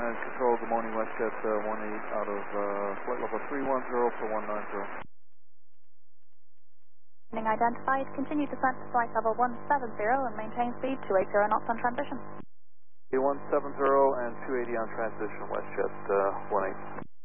And control, good morning, WestJet 18 out of flight level 310 for 190. Identified, continue descent to flight level 170 and maintain speed 280 knots on transition. 170 and 280 on transition, WestJet 18.